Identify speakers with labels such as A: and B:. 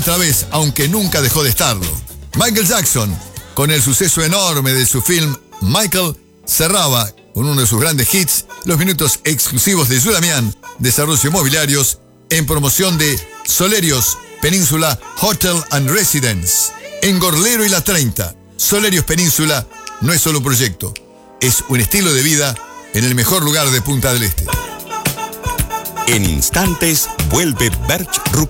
A: otra vez, aunque nunca dejó de estarlo. Michael Jackson, con el suceso enorme de su film Michael, cerraba con uno de sus grandes hits los minutos exclusivos de Sudamián, Desarrollos Inmobiliarios, en promoción de Solerios Península Hotel and Residence, en Gorlero y La 30. Solerios Península no es solo un proyecto, es un estilo de vida en el mejor lugar de Punta del Este.
B: En instantes vuelve Berch Rupp